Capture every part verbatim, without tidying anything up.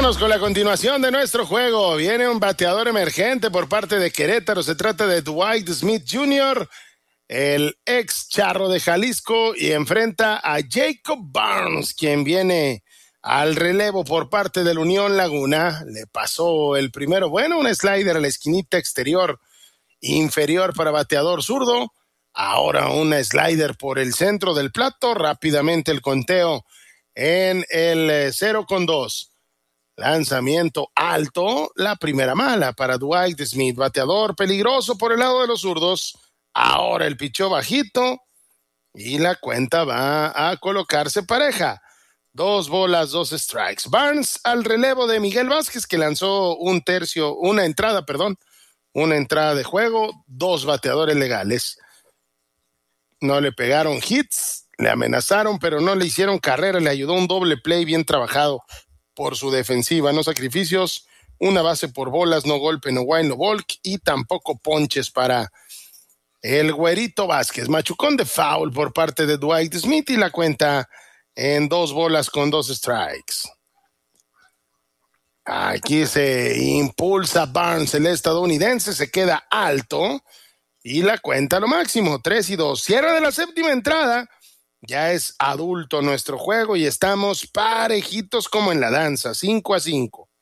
Vámonos con la continuación de nuestro juego. Viene un bateador emergente por parte de Querétaro. Se trata de Dwight Smith junior, el ex Charro de Jalisco, y enfrenta a Jacob Barnes, quien viene al relevo por parte del Unión Laguna. Le pasó el primero, bueno, un slider a la esquinita exterior inferior para bateador zurdo. Ahora una slider por el centro del plato. Rápidamente el conteo en el cero con dos. Lanzamiento alto, la primera mala para Dwight Smith, bateador peligroso por el lado de los zurdos. Ahora el pichó bajito y la cuenta va a colocarse pareja. Dos bolas, dos strikes. Barnes al relevo de Miguel Vázquez, que lanzó un tercio, una entrada, perdón, una entrada de juego, dos bateadores legales. No le pegaron hits, le amenazaron, pero no le hicieron carrera, le ayudó un doble play bien trabajado por su defensiva. No sacrificios, una base por bolas, no golpe, no wild, no walk y tampoco ponches para el Güerito Vázquez. Machucón de foul por parte de Dwight Smith y la cuenta en dos bolas con dos strikes. Aquí se impulsa Barnes, el estadounidense, se queda alto y la cuenta a lo máximo, tres y dos. Cierre de la séptima entrada. Ya es adulto nuestro juego y estamos parejitos como en la danza, cinco a cinco.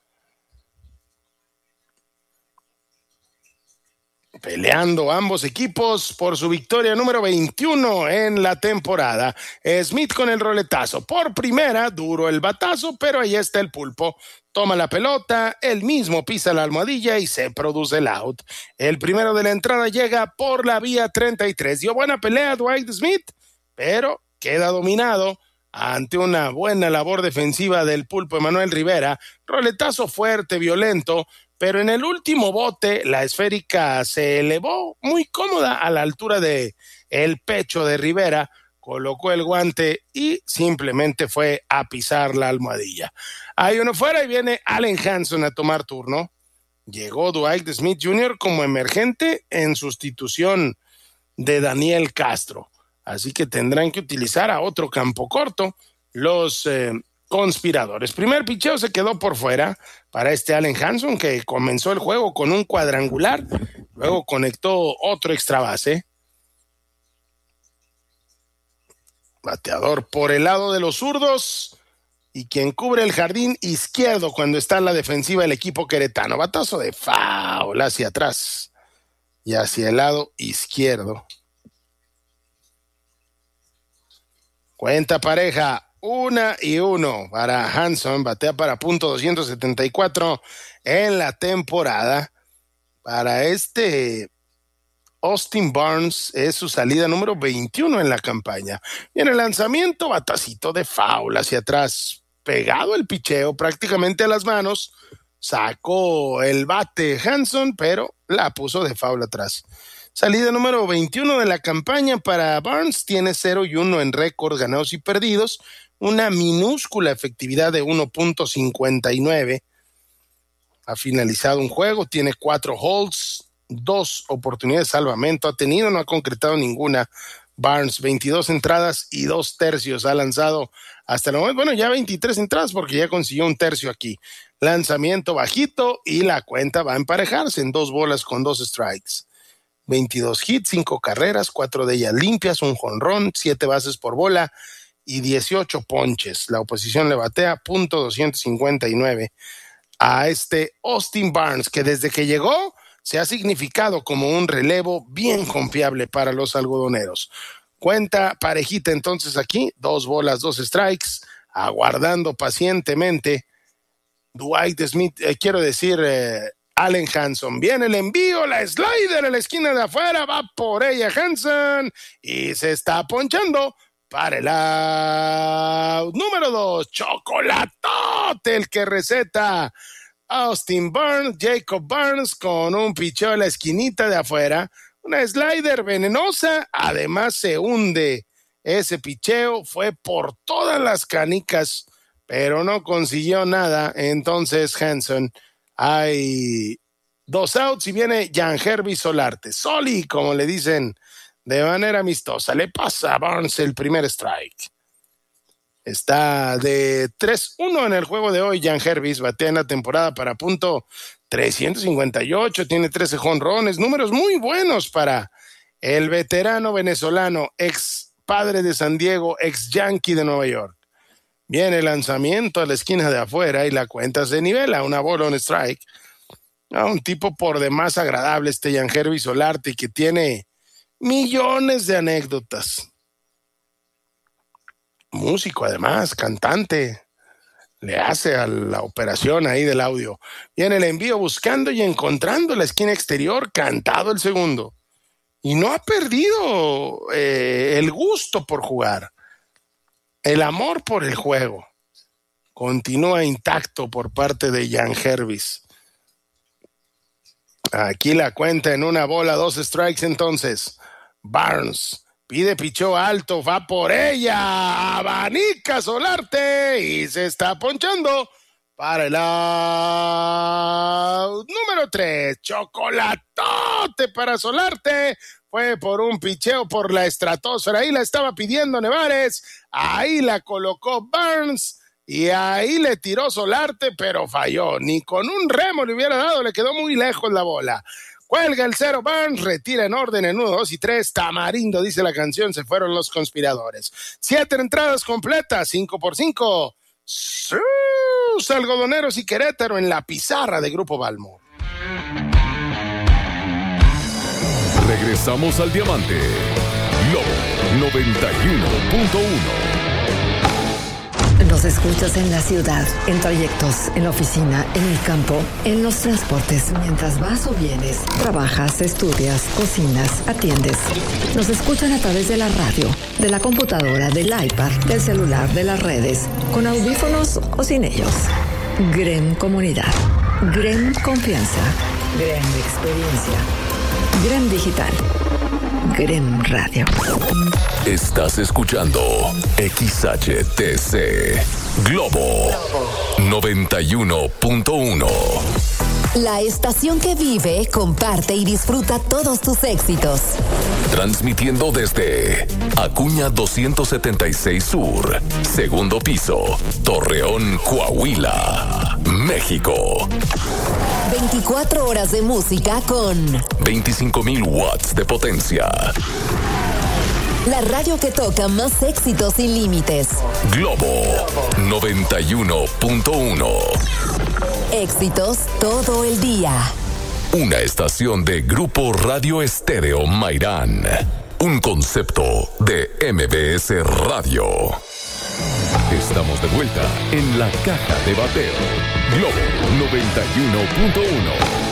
Peleando ambos equipos por su victoria número veintiuno en la temporada. Smith con el roletazo. Por primera, duro el batazo, pero ahí está el pulpo. Toma la pelota, él mismo pisa la almohadilla y se produce el out. El primero de la entrada llega por la vía treinta y tres. Dio buena pelea Dwight Smith, pero queda dominado ante una buena labor defensiva del pulpo Emanuel Rivera. Roletazo fuerte, violento, pero en el último bote la esférica se elevó muy cómoda a la altura de el pecho de Rivera, colocó el guante y simplemente fue a pisar la almohadilla. Hay uno fuera y viene Allen Hanson a tomar turno. Llegó Dwight Smith junior como emergente en sustitución de Daniel Castro. Así que tendrán que utilizar a otro campo corto los eh, conspiradores. Primer picheo se quedó por fuera para este Allen Hanson, que comenzó el juego con un cuadrangular, luego conectó otro extra base. Bateador por el lado de los zurdos y quien cubre el jardín izquierdo cuando está en la defensiva el equipo queretano. Batazo de foul hacia atrás y hacia el lado izquierdo. Cuenta pareja, una y uno para Hanson, batea para punto doscientos setenta y cuatro en la temporada. Para este Austin Barnes es su salida número veintiuno en la campaña. Y en el lanzamiento, batacito de foul hacia atrás, pegado el picheo prácticamente a las manos, sacó el bate Hanson, pero la puso de foul atrás. Salida número veintiuno de la campaña para Barnes, tiene cero y uno en récord ganados y perdidos, una minúscula efectividad de uno punto cincuenta y nueve. Ha finalizado un juego, tiene cuatro holds, dos oportunidades de salvamento, ha tenido, no ha concretado ninguna. Barnes, veintidós entradas y dos tercios ha lanzado hasta el momento. Bueno, ya veintitrés entradas porque ya consiguió un tercio aquí. Lanzamiento bajito y la cuenta va a emparejarse en dos bolas con dos strikes. veintidós hits, cinco carreras, cuatro de ellas limpias, un jonrón, siete bases por bola y dieciocho ponches. La oposición le batea punto doscientos cincuenta y nueve a este Austin Barnes, que desde que llegó se ha significado como un relevo bien confiable para los algodoneros. Cuenta parejita entonces aquí, dos bolas, dos strikes, aguardando pacientemente Dwight Smith, eh, quiero decir... Eh, Allen Hanson. Viene el envío, la slider en la esquina de afuera, va por ella Hanson y se está ponchando para el out número dos. Chocolatote el que receta Austin Barnes, Jacob Barnes con un picheo en la esquinita de afuera. Una slider venenosa, además se hunde. Ese picheo fue por todas las canicas, pero no consiguió nada. Entonces Hanson, hay dos outs y viene Yangervis Solarte. Soli, como le dicen de manera amistosa. Le pasa a Barnes el primer strike. está de tres uno en el juego de hoy. Jan Hervis batea en la temporada para punto trescientos cincuenta y ocho, tiene trece jonrones, números muy buenos para el veterano venezolano, ex padre de San Diego, ex Yankee de Nueva York. Viene el lanzamiento a la esquina de afuera y la cuenta se nivela, una bola on strike. A un tipo por demás agradable este Jan Hervis Solarte, que tiene millones de anécdotas. Músico además, cantante, le hace a la operación ahí del audio. Viene el envío buscando y encontrando la esquina exterior, cantado el segundo. Y no ha perdido eh, el gusto por jugar, el amor por el juego. Continúa intacto por parte de Jan Hervis. Aquí la cuenta en una bola, dos strikes entonces. Barnes pide pichó alto, va por ella, abanica Solarte y se está ponchando para el out número tres. Chocolatote para Solarte. Fue por un picheo por la estratosfera. Ahí la estaba pidiendo Nevares. Ahí la colocó Barnes. Y ahí le tiró Solarte, pero falló. Ni con un remo le hubiera dado, le quedó muy lejos la bola. Cuelga el cero Barnes, retira en orden en uno, dos y tres. Tamarindo, dice la canción, se fueron los conspiradores. Siete entradas completas, cinco por cinco. ¡Sus! Algodoneros y Querétaro en la pizarra de Grupo Balmo. Regresamos al Diamante. Lobo noventa y uno punto uno. Nos escuchas en la ciudad, en trayectos, en la oficina, en el campo, en los transportes, mientras vas o vienes, trabajas, estudias, cocinas, atiendes. Nos escuchan a través de la radio, de la computadora, del iPad, del celular, de las redes, con audífonos o sin ellos. Grem Comunidad, Grem Confianza, Grem Experiencia, Grem Digital, Grem Radio. Estás escuchando X H T C Globo noventa y uno punto uno. La estación que vive, comparte y disfruta todos tus éxitos. Transmitiendo desde Acuña doscientos setenta y seis Sur, segundo piso, Torreón, Coahuila, México. veinticuatro horas de música con veinticinco mil watts de potencia. La radio que toca más éxitos sin límites. Globo noventa y uno punto uno. Éxitos todo el día. Una estación de Grupo Radio Estéreo Mairán. Un concepto de M B S Radio. Estamos de vuelta en la caja de bateo. Globo noventa y uno punto uno.